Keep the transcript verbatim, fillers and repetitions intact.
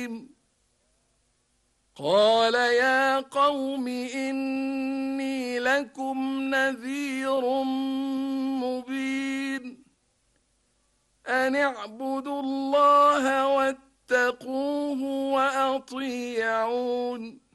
قال يا قوم إني لكم نذير مبين أن اعبدوا الله واتقوه وأطيعون